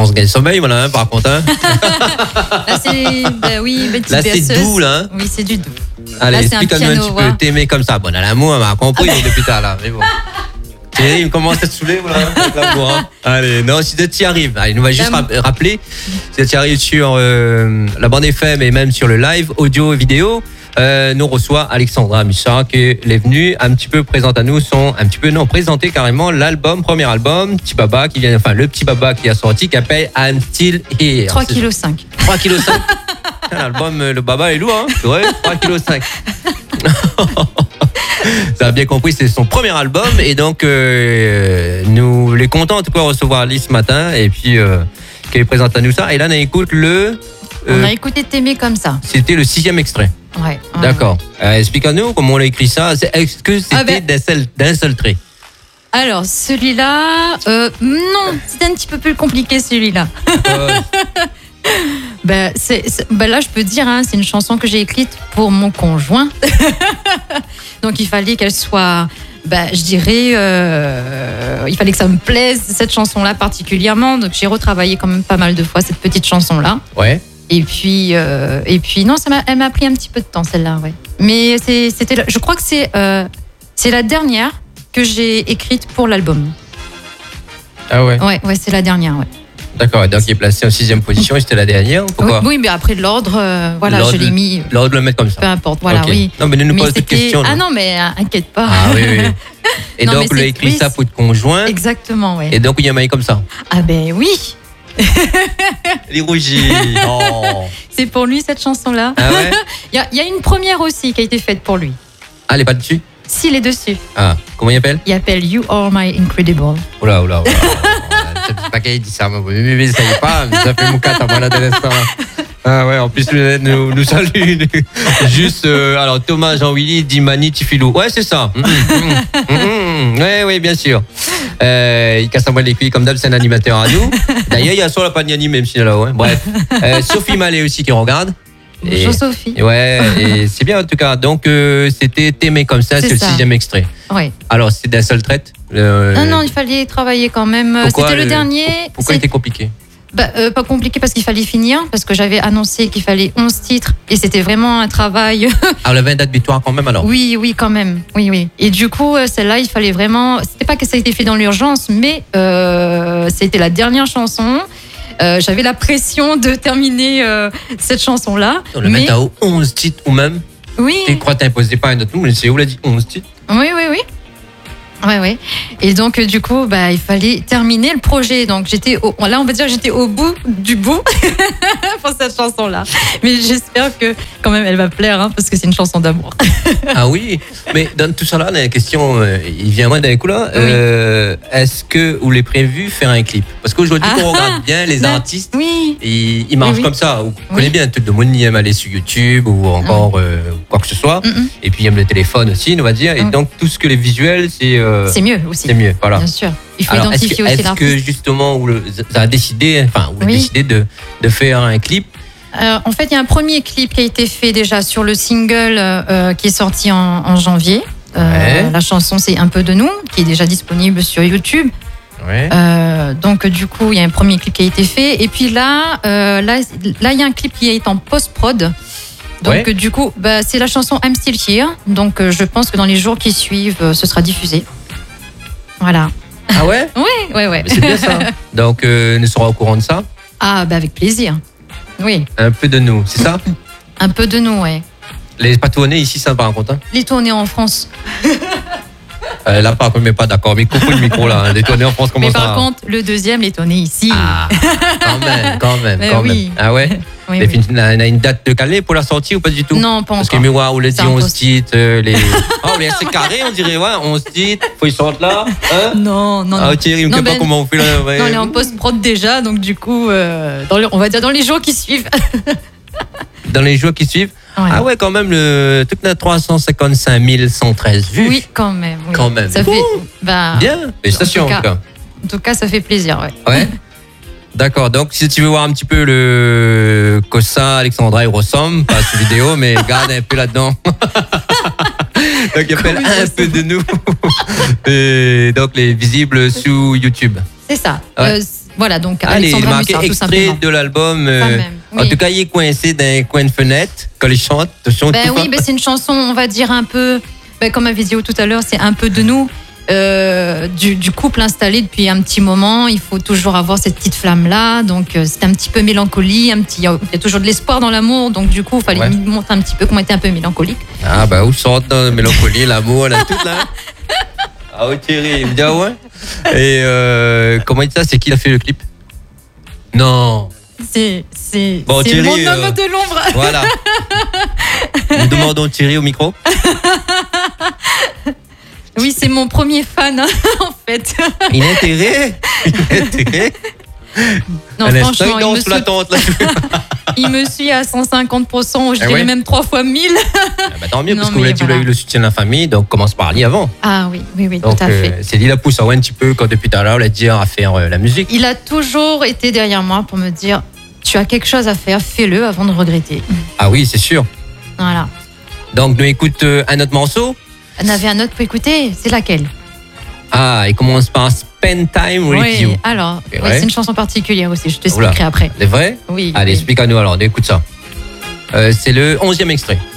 on se gagne le sommeil, voilà, hein, par contre. Hein. Là, là, c'est doux, là. Hein. Oui, c'est du doux. Allez, explique-nous un petit peu. T'aimer comme ça. Bon, à l'amour, on m'a compris depuis tard, là. Mais bon. Il commence à te saouler, voilà, avec l'amour. Hein. Allez, non, si tu y arrives, allez, nous va juste rappeler, si tu y arrives sur la bande FM et même sur le live, audio et vidéo, nous reçoit Alexandra Micha qui est venue un petit peu présenter carrément premier album, Petit Baba, le Petit Baba qui a sorti, qui appelle I'm Still Here. 3,5 kg. 3,5 kg. L'album, le Baba est lourd, hein, c'est vrai, 3,5 kg. Ça a bien compris, c'est son premier album et donc nous les contents en tout cas de recevoir Alice ce matin et puis qu'elle présente à nous ça et là on écoute on a écouté T'aimer comme ça. C'était le 6e extrait. Ouais. D'accord. Explique-nous comment on a écrit ça. Est-ce que c'était d'un seul trait? Alors celui-là, non, c'était un petit peu plus compliqué celui-là. Là, je peux dire, hein, c'est une chanson que j'ai écrite pour mon conjoint. Donc, il fallait qu'elle soit, je dirais, il fallait que ça me plaise, cette chanson-là particulièrement. Donc, j'ai retravaillé quand même pas mal de fois cette petite chanson-là. Ouais. Et puis non, elle m'a pris un petit peu de temps, celle-là, ouais. Mais je crois que c'est la dernière que j'ai écrite pour l'album. Ah ouais? Ouais, c'est la dernière, ouais. D'accord, donc il est placé en 6e position et c'était la dernière. Pourquoi? Oui, mais après l'ordre, je l'ai mis. L'ordre de le mettre comme ça. Peu importe, voilà, okay. Oui. Non, mais ne nous pose de questions. Ah non, mais inquiète pas. Ah oui. Et non, donc, il a écrit ça pour ton conjoint. Exactement, oui. Et donc, il y a maillé comme ça. Ah ben oui. Les rougis. Oh. C'est pour lui cette chanson-là. Ah ouais. Il y a une première aussi qui a été faite pour lui. Ah, elle n'est pas dessus? Si, il est dessus. Ah, comment il appelle? Il appelle You Are My Incredible. Oula. C'est pas qu'il dit ça, mais ça y est pas, ça fait mon cas, t'as mal à l'instant. Ah ouais, en plus, nous salue. Juste, alors Thomas, Jean-Willy, Dimani, Tifilou. Ouais, c'est ça. Ouais, bien sûr. Il casse à moi les couilles comme d'hab, c'est un animateur à nous. D'ailleurs, il y a sur la Pagnani, même si là-haut. Hein. Bref. Sophie Mallet aussi qui regarde. Bonjour Sophie. Ouais, et c'est bien en tout cas. Donc, c'était T'aimer comme ça, c'est le 6e extrait. Oui. Alors, c'est d'un seul trait? Non, il fallait travailler quand même. C'était le dernier. Pourquoi c'était compliqué? Pas compliqué parce qu'il fallait finir, parce que j'avais annoncé qu'il fallait 11 titres et c'était vraiment un travail. Ah, le 20 date victoire quand même alors? Oui, quand même. Oui. Et du coup, celle-là, il fallait vraiment. C'était pas que ça a été fait dans l'urgence, mais c'était la dernière chanson. J'avais la pression de terminer cette chanson-là. On le met à 11 titres ou même? Oui. Tu crois que t'imposais pas un autre nom, mais c'est où l'a dit 11 titres? Oui. Ouais. Et donc, du coup, il fallait terminer le projet. Donc, là, on va dire, j'étais au bout du bout pour cette chanson-là. Mais j'espère que, quand même, elle va plaire, hein, parce que c'est une chanson d'amour. Ah oui, mais dans tout ça là, la question, il viendrait d'un coup là. Oui. Est-ce que vous l'avez prévu faire un clip? Parce qu'aujourd'hui, quand on regarde bien les artistes, ils marchent comme ça. Vous connaissez bien tout le monde, il aime aller sur YouTube ou encore quoi que ce soit. Et puis il aime le téléphone aussi, on va dire. Et donc tout ce que les visuels, c'est mieux aussi. C'est mieux, voilà. Bien sûr. Il faut identifier aussi l'artiste. Est-ce que justement, vous avez décidé, de faire un clip? En fait, il y a un premier clip qui a été fait déjà sur le single qui est sorti en janvier. La chanson, c'est Un peu de nous, qui est déjà disponible sur YouTube. Ouais. Donc, du coup, il y a un premier clip qui a été fait. Et puis là, il y a un clip qui est en post-prod. Donc, du coup, c'est la chanson I'm Still Here. Donc, je pense que dans les jours qui suivent, ce sera diffusé. Voilà. Ah ouais? Oui. Mais c'est bien ça. Donc, nous serons au courant de ça? Ah, avec plaisir. Oui. Un peu de nous, c'est ça? Un peu de nous, ouais. Les pas tournés ici, ça par contre. Hein? Les tournées en France. Là, par contre, mais pas d'accord. Mais coupe le micro là. Les tournées en France, comment ça? Mais par contre, le deuxième, les tournées ici. Ah, quand même. Ah ouais? Oui. On a une date de calée pour la sortie ou pas du tout? Non, pas encore. Parce que miroir, on le dit 11 titres. Mais c'est carré, on dirait, 11 titres. Faut qu'ils sortent là. Hein? Non. Ah, Thierry, je ne sais pas comment on fait là. Ouais. Non, on est en post-prod déjà, donc du coup, on va dire dans les jours qui suivent. Dans les jours qui suivent? Ouais. Ah ouais, quand même, tout le 355 113 vues. Oui, quand même. Oui. Quand même. Ça fait, bien, félicitations en tout cas. En tout cas, ça fait plaisir, ouais. D'accord, donc si tu veux voir un petit peu le Cossa, Alexandra et ressemble, pas sur vidéo, mais regarde un peu là-dedans. Donc il appelle un peu de nous. Et donc les visibles sous YouTube. C'est ça. Ouais. Voilà, donc allez, Alexandra marqué Mussard, tout extrait simplement. de l'album. Oui. En tout cas, il est coincé dans un coin de fenêtre quand il chante. Oui, c'est une chanson, on va dire un peu, comme avait dit tout à l'heure, c'est un peu de nous, du couple installé depuis un petit moment. Il faut toujours avoir cette petite flamme-là. Donc, c'est un petit peu mélancolie. Il y a toujours de l'espoir dans l'amour. Donc, du coup, il fallait montrer un petit peu qu'on était un peu mélancolique. Ah, où sort dans la mélancolie, l'amour, là, tout là. Ah, oui, Thierry, il me dit, ah ouais. Et comment il dit ça? C'est qui a fait le clip? Non. C'est bon, Thierry, mon homme de l'ombre. Voilà. Nous demandons Thierry au micro. Oui, c'est mon premier fan, hein, en fait. Il est intégré. Non, franchement, il me suit à 150%, je dirais même 3 fois 1000. Tant mieux, parce que vous avez eu le soutien de la famille, donc commence par lui avant. Ah oui, donc, tout à fait. C'est lui la pousse un petit peu quand depuis tout à l'heure, l'a dit à faire la musique. Il a toujours été derrière moi pour me dire, tu as quelque chose à faire, fais-le avant de regretter. Ah oui, c'est sûr. Voilà. Donc, nous écoute un autre morceau. On avait un autre pour écouter, c'est laquelle? Ah, il commence par Spend Time With You. Oui, alors, c'est une chanson particulière aussi, je t'expliquerai après. C'est vrai? Oui. Allez, explique à nous alors, on écoute ça. C'est le 11e extrait.